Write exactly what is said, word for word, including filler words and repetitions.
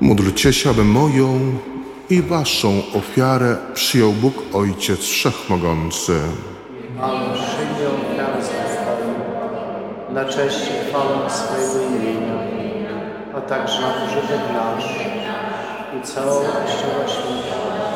Módlcie się, aby moją i waszą ofiarę przyjął Bóg Ojciec Wszechmogący. Pan przyjmie ofiarę swoją dla cześci i chwały swojego imienia, a także na pożytek nasz i całego Kościoła Świętego.